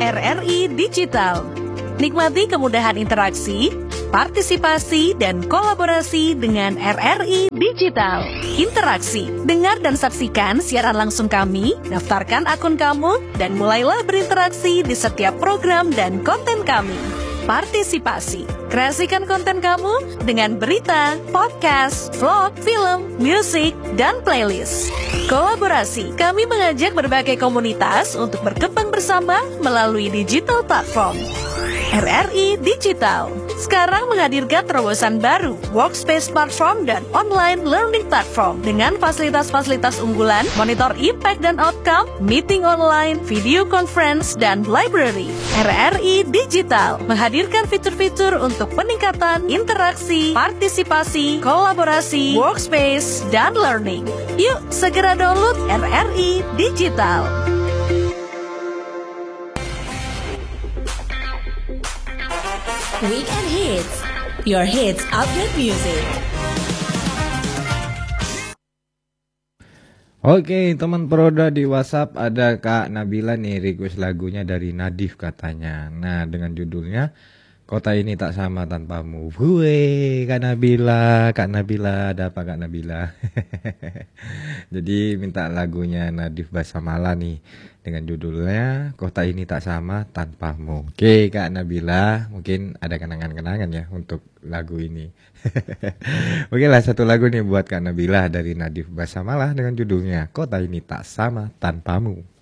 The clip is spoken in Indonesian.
RRI Digital. Nikmati kemudahan interaksi, partisipasi, dan kolaborasi dengan RRI Digital. Interaksi, dengar dan saksikan siaran langsung kami, daftarkan akun kamu, dan mulailah berinteraksi di setiap program dan konten kami. Partisipasi, kreasikan konten kamu dengan berita, podcast, vlog, film, musik, dan playlist. Kolaborasi, kami mengajak berbagai komunitas untuk berkembang bersama melalui digital platform. RRI Digital sekarang menghadirkan terobosan baru, workspace platform dan online learning platform dengan fasilitas-fasilitas unggulan, monitor impact dan outcome, meeting online, video conference, dan library. RRI Digital menghadirkan fitur-fitur untuk peningkatan interaksi, partisipasi, kolaborasi, workspace, dan learning. Yuk segera download RRI Digital. Weekend Hits, your hits update music. Oke, teman Proda di WhatsApp ada Kak Nabila nih request lagunya dari Nadif katanya. Nah, dengan judulnya Kota Ini Tak Sama Tanpamu. Wih, Kak Nabila, ada apa Kak Nabila? Jadi minta lagunya Nadif Basamala nih dengan judulnya Kota Ini Tak Sama Tanpamu. Oke Kak Nabila, mungkin ada kenangan-kenangan ya untuk lagu ini. Oke lah, satu lagu nih buat Kak Nabila dari Nadif Basamala dengan judulnya Kota Ini Tak Sama Tanpamu.